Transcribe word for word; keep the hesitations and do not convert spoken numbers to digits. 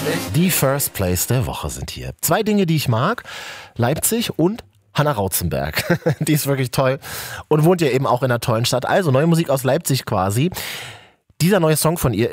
Die First Place der Woche sind hier. Zwei Dinge, die ich mag. Leipzig und Hanna Rautzenberg. Die ist wirklich toll und wohnt ja eben auch in einer tollen Stadt. Also neue Musik aus Leipzig quasi. Dieser neue Song von ihr